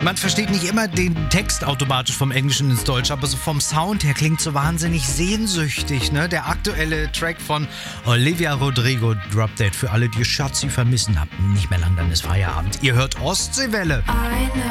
Man versteht nicht immer den Text automatisch vom Englischen ins Deutsche, aber so vom Sound her klingt so wahnsinnig sehnsüchtig, ne? Der aktuelle Track von Olivia Rodrigo, Drop Dead. Für alle, die Schatzi vermissen habt, nicht mehr lang, dann ist Feierabend. Ihr hört Ostseewelle. I know